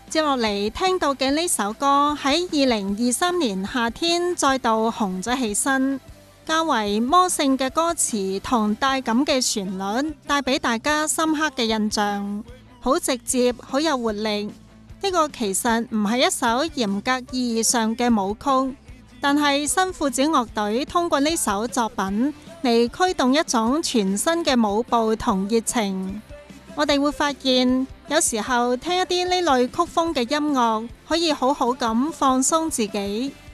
接落嚟聽到嘅呢首歌喺2023年夏天再度紅咗起身，較為魔性嘅歌詞同帶感嘅旋律，帶俾大家深刻嘅印象，好直接，好有活力。呢個其實唔係一首嚴格意義上嘅舞曲，但係新褲子樂隊通過呢首作品嚟驅動一種全新嘅舞步同熱情。我哋會發現，有時候聽一啲呢類曲風嘅音樂，可以好好咁放鬆自己。